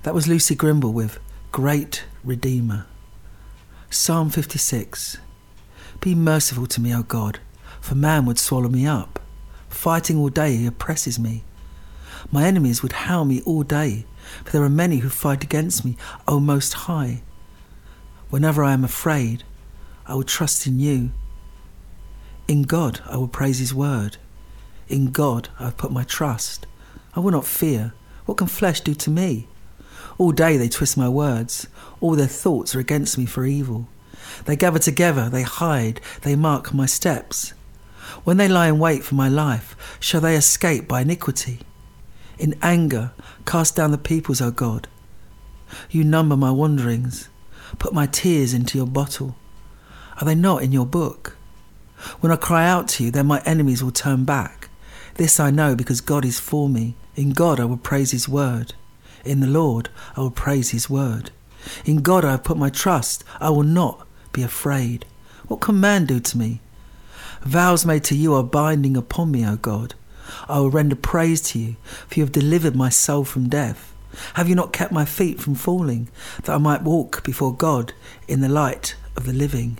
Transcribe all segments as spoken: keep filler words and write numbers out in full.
That was Lucy Grimble with Great Redeemer. Psalm fifty-six. Be merciful to me, O God, for man would swallow me up. Fighting all day, he oppresses me. My enemies would howl me all day, for there are many who fight against me, O Most High. Whenever I am afraid, I will trust in you. In God I will praise his word. In God I have put my trust. I will not fear. What can flesh do to me? All day they twist my words. All their thoughts are against me for evil. They gather together, they hide, they mark my steps. When they lie in wait for my life, shall they escape by iniquity? In anger, cast down the peoples, O God. You number my wanderings. Put my tears into your bottle. Are they not in your book? When I cry out to you, then my enemies will turn back. This I know because God is for me. In God I will praise his word. In the Lord I will praise his word. In God I have put my trust. I will not be afraid. What can man do to me? Vows made to you are binding upon me, O God. I will render praise to you, for you have delivered my soul from death. Have you not kept my feet from falling, that I might walk before God in the light of the living?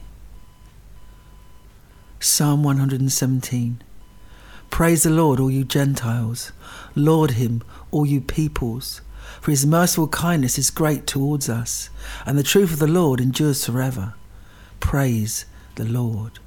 Psalm one hundred seventeen. Praise the Lord, all you Gentiles. Laud him, all you peoples. For his merciful kindness is great towards us, and the truth of the Lord endures forever. Praise the Lord.